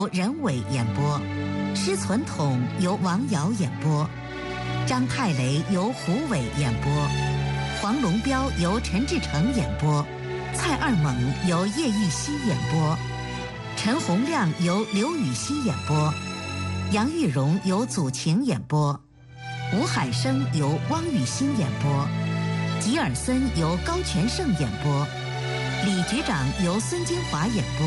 任伟演播，施存统由王瑶演播，张太雷由胡伟演播，黄龙彪由陈志成演播，蔡二猛由叶玉熙演播，陈洪亮由刘禹锡演播，杨玉荣由祖晴演播，吴海生由汪雨欣演播，吉尔森由高全胜演播，李局长由孙金华演播。